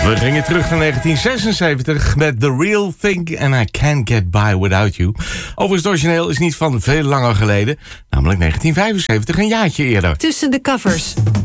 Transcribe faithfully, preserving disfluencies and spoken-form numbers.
We gingen terug naar negentien zesenzeventig met The Real Thing and I Can't Get By Without You. Overigens, het origineel is niet van veel langer geleden, namelijk negentien vijfenzeventig, een jaartje eerder. Tussen de covers.